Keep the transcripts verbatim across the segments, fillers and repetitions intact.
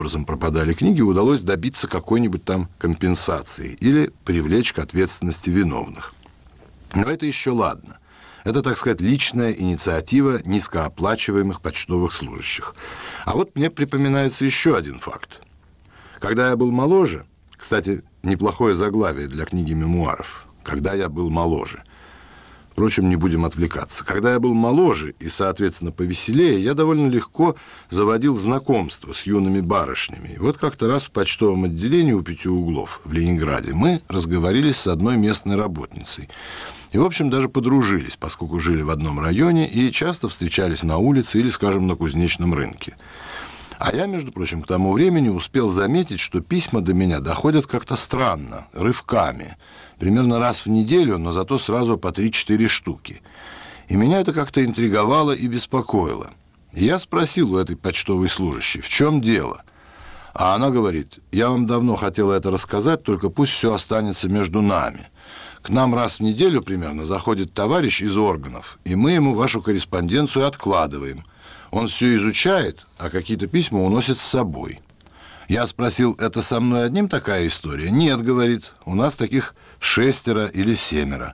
образом пропадали книги, удалось добиться какой-нибудь там компенсации или привлечь к ответственности виновных. Но это еще ладно. Это, так сказать, личная инициатива низкооплачиваемых почтовых служащих. А вот мне припоминается еще один факт. Когда я был моложе, кстати, неплохое заглавие для книги мемуаров, «Когда я был моложе». Впрочем, не будем отвлекаться. Когда я был моложе и, соответственно, повеселее, я довольно легко заводил знакомства с юными барышнями. И вот как-то раз в почтовом отделении у Пяти углов в Ленинграде мы разговорились с одной местной работницей. И, в общем, даже подружились, поскольку жили в одном районе и часто встречались на улице или, скажем, на кузнечном рынке. А я, между прочим, к тому времени успел заметить, что письма до меня доходят как-то странно, рывками. Примерно раз в неделю, но зато сразу по три-четыре штуки. И меня это как-то интриговало и беспокоило. И я спросил у этой почтовой служащей, в чем дело? А она говорит, я вам давно хотела это рассказать, только пусть все останется между нами. К нам раз в неделю примерно заходит товарищ из органов, и мы ему вашу корреспонденцию откладываем. Он все изучает, а какие-то письма уносит с собой. Я спросил, это со мной одним такая история? Нет, говорит, у нас таких шестеро или семеро.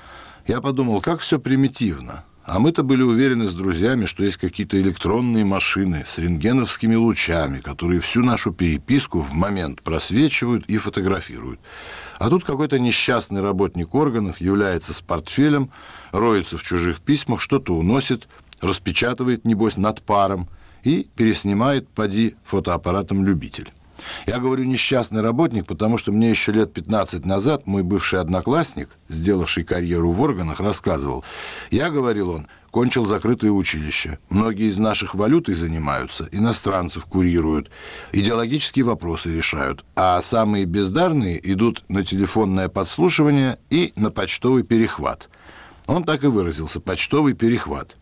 Я подумал, как все примитивно. А мы-то были уверены с друзьями, что есть какие-то электронные машины с рентгеновскими лучами, которые всю нашу переписку в момент просвечивают и фотографируют. А тут какой-то несчастный работник органов является с портфелем, роется в чужих письмах, что-то уносит, распечатывает, небось, над паром и переснимает, поди, фотоаппаратом любитель. Я говорю несчастный работник, потому что мне еще лет пятнадцать назад мой бывший одноклассник, сделавший карьеру в органах, рассказывал. Я, говорил он, кончил закрытое училище. Многие из наших валютой занимаются, иностранцев курируют, идеологические вопросы решают, а самые бездарные идут на телефонное подслушивание и на почтовый перехват. Он так и выразился, почтовый перехват.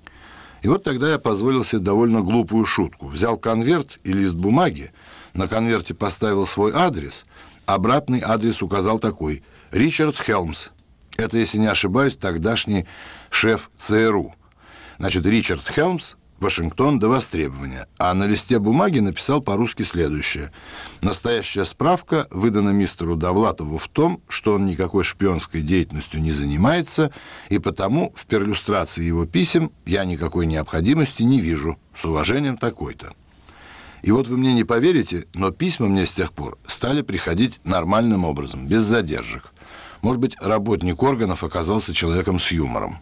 И вот тогда я позволил себе довольно глупую шутку. Взял конверт и лист бумаги, на конверте поставил свой адрес, обратный адрес указал такой: Ричард Хелмс. Это, если не ошибаюсь, тогдашний шеф ЦРУ. Значит, Ричард Хелмс, Вашингтон, до востребования. А на листе бумаги написал по-русски следующее. Настоящая справка выдана мистеру Довлатову в том, что он никакой шпионской деятельностью не занимается, и потому в перлюстрации его писем я никакой необходимости не вижу. С уважением, такой-то. И вот вы мне не поверите, но письма мне с тех пор стали приходить нормальным образом, без задержек. Может быть, работник органов оказался человеком с юмором.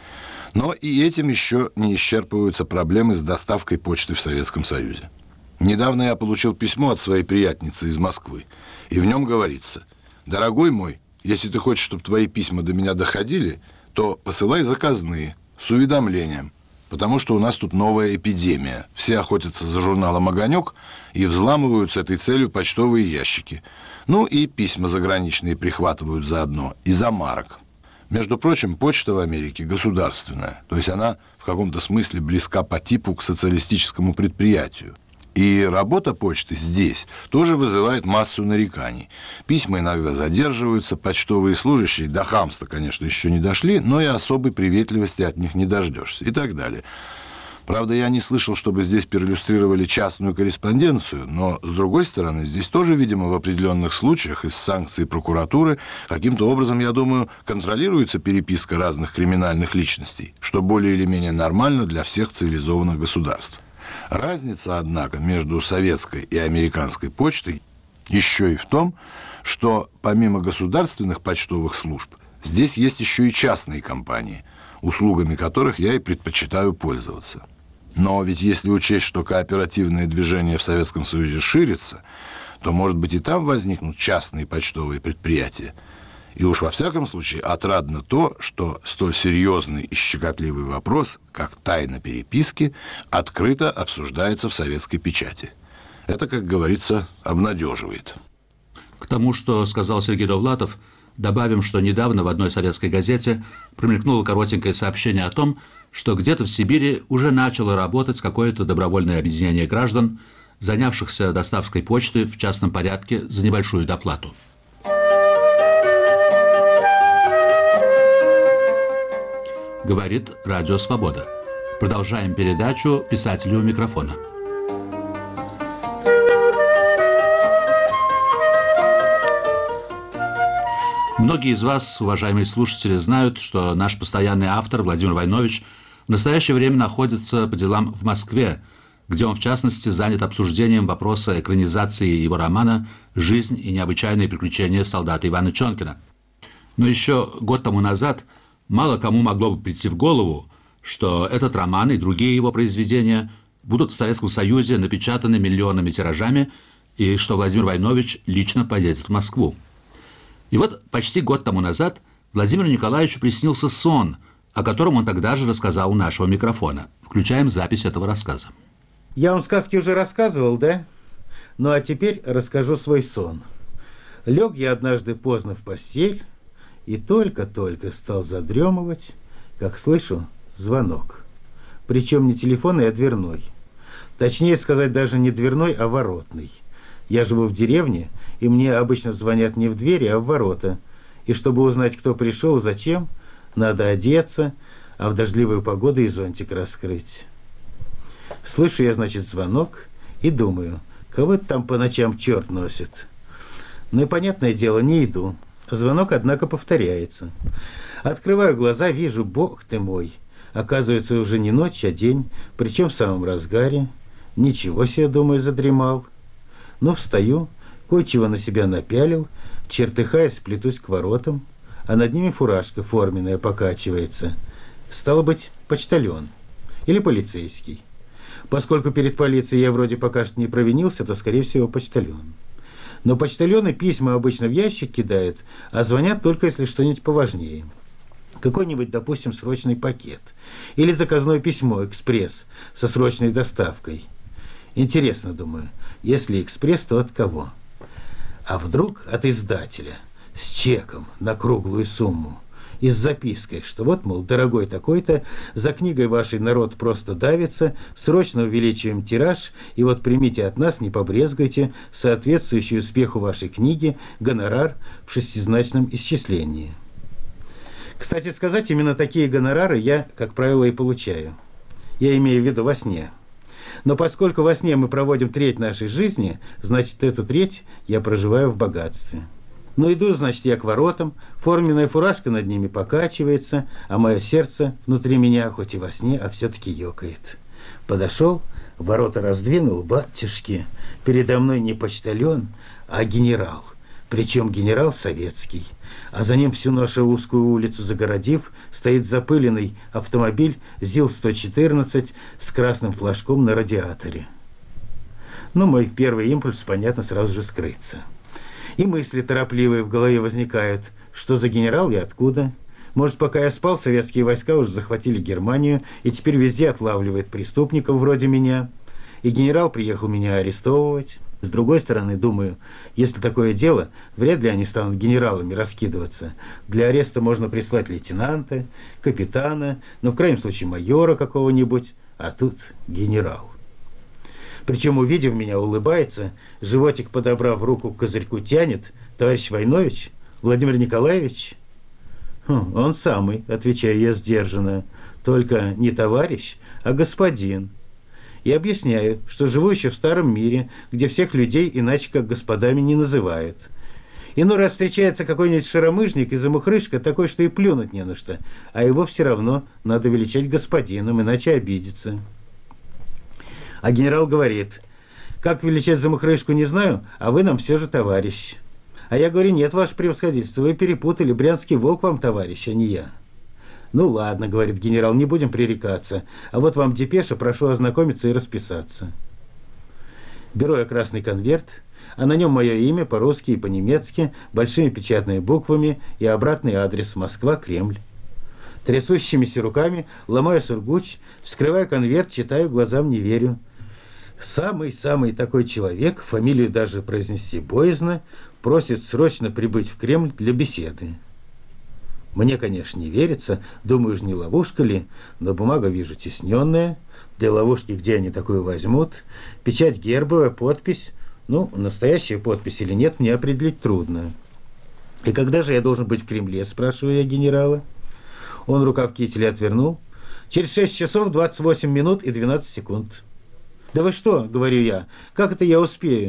Но и этим еще не исчерпываются проблемы с доставкой почты в Советском Союзе. Недавно я получил письмо от своей приятницы из Москвы, и в нем говорится: «Дорогой мой, если ты хочешь, чтобы твои письма до меня доходили, то посылай заказные, с уведомлением, потому что у нас тут новая эпидемия. Все охотятся за журналом «Огонек» и взламывают с этой целью почтовые ящики. Ну и письма заграничные прихватывают заодно, и за марок». Между прочим, почта в Америке государственная, то есть она в каком-то смысле близка по типу к социалистическому предприятию. И работа почты здесь тоже вызывает массу нареканий. Письма иногда задерживаются, почтовые служащие до хамства, конечно, еще не дошли, но и особой приветливости от них не дождешься и так далее. Правда, я не слышал, чтобы здесь перлюстрировали частную корреспонденцию, но, с другой стороны, здесь тоже, видимо, в определенных случаях из санкций прокуратуры каким-то образом, я думаю, контролируется переписка разных криминальных личностей, что более или менее нормально для всех цивилизованных государств. Разница, однако, между советской и американской почтой еще и в том, что помимо государственных почтовых служб, здесь есть еще и частные компании, услугами которых я и предпочитаю пользоваться. Но ведь если учесть, что кооперативное движение в Советском Союзе ширится, то, может быть, и там возникнут частные почтовые предприятия. И уж во всяком случае отрадно то, что столь серьезный и щекотливый вопрос, как тайна переписки, открыто обсуждается в советской печати. Это, как говорится, обнадеживает. К тому, что сказал Сергей Довлатов, добавим, что недавно в одной советской газете промелькнуло коротенькое сообщение о том, что где-то в Сибири уже начало работать какое-то добровольное объединение граждан, занявшихся доставкой почты в частном порядке за небольшую доплату. Говорит Радио Свобода. Продолжаем передачу «Писателю у микрофона». Многие из вас, уважаемые слушатели, знают, что наш постоянный автор Владимир Войнович в настоящее время находится по делам в Москве, где он, в частности, занят обсуждением вопроса экранизации его романа «Жизнь и необычайные приключения солдата Ивана Чонкина». Но еще год тому назад мало кому могло бы прийти в голову, что этот роман и другие его произведения будут в Советском Союзе напечатаны миллионными тиражами и что Владимир Войнович лично поедет в Москву. И вот почти год тому назад Владимиру Николаевичу приснился сон, о котором он тогда же рассказал у нашего микрофона. Включаем запись этого рассказа. Я вам сказки уже рассказывал, да? Ну а теперь расскажу свой сон. Лег я однажды поздно в постель и только-только стал задремывать, как слышу звонок. Причем не телефонный, а дверной. Точнее сказать, даже не дверной, а воротный. Я живу в деревне, и мне обычно звонят не в двери, а в ворота. И чтобы узнать, кто пришел и зачем, надо одеться, а в дождливую погоду и зонтик раскрыть. Слышу я, значит, звонок и думаю, кого это там по ночам черт носит. Ну и, понятное дело, не иду. Звонок, однако, повторяется. Открываю глаза, вижу, бог ты мой. Оказывается, уже не ночь, а день, причем в самом разгаре. Ничего себе, думаю, задремал. Ну, встаю, кое-чего на себя напялил, чертыхаясь, плетусь к воротам, а над ними фуражка форменная покачивается. Стало быть, почтальон или полицейский. Поскольку перед полицией я вроде пока что не провинился, то, скорее всего, почтальон. Но почтальоны письма обычно в ящик кидают, а звонят только если что-нибудь поважнее. Какой-нибудь, допустим, срочный пакет. Или заказное письмо «Экспресс» со срочной доставкой. Интересно, думаю, если «Экспресс», то от кого? А вдруг от издателя с чеком на круглую сумму и с запиской, что вот, мол, дорогой такой-то, за книгой вашей народ просто давится, срочно увеличиваем тираж, и вот примите от нас, не побрезгуйте, соответствующий успеху вашей книги гонорар в шестизначном исчислении. Кстати сказать, именно такие гонорары я, как правило, и получаю. Я имею в виду во сне. Но поскольку во сне мы проводим треть нашей жизни, значит, эту треть я проживаю в богатстве. Ну, иду, значит, я к воротам, форменная фуражка над ними покачивается, а мое сердце внутри меня, хоть и во сне, а все-таки ёкает. Подошел, ворота раздвинул, батюшки, передо мной не почтальон, а генерал. Причем генерал советский. А за ним всю нашу узкую улицу загородив, стоит запыленный автомобиль ЗИЛ сто четырнадцать с красным флажком на радиаторе. Ну, мой первый импульс, понятно, сразу же скрыться. И мысли торопливые в голове возникают. Что за генерал и откуда? Может, пока я спал, советские войска уже захватили Германию и теперь везде отлавливает преступников вроде меня. И генерал приехал меня арестовывать. С другой стороны, думаю, если такое дело, вряд ли они станут генералами раскидываться. Для ареста можно прислать лейтенанта, капитана, но в крайнем случае майора какого-нибудь, а тут генерал. Причем, увидев меня, улыбается, животик подобрав руку к козырьку тянет. Товарищ Войнович, Владимир Николаевич? Хм, он самый, отвечаю я сдержанно, только не товарищ, а господин. И объясняю, что живу еще в старом мире, где всех людей иначе как господами не называют. Иной раз встречается какой-нибудь шаромыжник и замухрышка такой, что и плюнуть не на что, а его все равно надо величать господином, иначе обидится. А генерал говорит, как величать замухрышку не знаю, а вы нам все же товарищ. А я говорю, нет, ваше превосходительство, вы перепутали, брянский волк вам товарищ, а не я. Ну ладно, говорит генерал, не будем пререкаться. А вот вам депеша, прошу ознакомиться и расписаться. Беру я красный конверт, а на нем мое имя по-русски и по-немецки, большими печатными буквами и обратный адрес Москва, Кремль. Трясущимися руками ломаю сургуч, вскрываю конверт, читаю, глазам не верю. Самый-самый такой человек, фамилию даже произнести боязно, просит срочно прибыть в Кремль для беседы. Мне, конечно, не верится, думаю, уж не ловушка ли, но бумага вижу тесненная. Для ловушки где они такую возьмут? Печать гербовая, подпись. Ну, настоящая подпись или нет, мне определить трудно. И когда же я должен быть в Кремле, спрашиваю я генерала. Он рукав кителя отвернул. Через шесть часов двадцать восемь минут и двенадцать секунд. Да вы что, говорю я, как это я успею?